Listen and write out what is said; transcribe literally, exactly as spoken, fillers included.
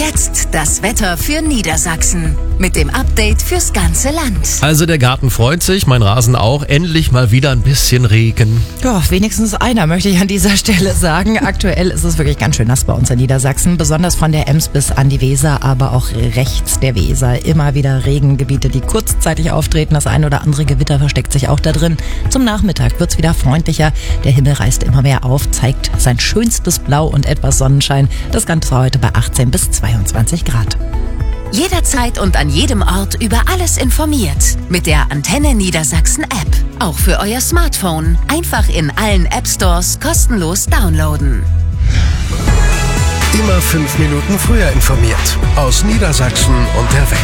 Jetzt das Wetter für Niedersachsen. Mit dem Update fürs ganze Land. Also der Garten freut sich, mein Rasen auch. Endlich mal wieder ein bisschen Regen. Ja, wenigstens einer, möchte ich an dieser Stelle sagen. Aktuell ist es wirklich ganz schön nass bei uns in Niedersachsen. Besonders von der Ems bis an die Weser, aber auch rechts der Weser. Immer wieder Regengebiete, die kurzzeitig auftreten. Das ein oder andere Gewitter versteckt sich auch da drin. Zum Nachmittag wird's wieder freundlicher. Der Himmel reißt immer mehr auf, zeigt sein schönstes Blau und etwas Sonnenschein. Das Ganze heute bei achtzehn bis zweiundzwanzig Grad. Jederzeit und an jedem Ort über alles informiert. Mit der Antenne Niedersachsen App. Auch für euer Smartphone. Einfach in allen App Stores kostenlos downloaden. Immer fünf Minuten früher informiert. Aus Niedersachsen und der Welt.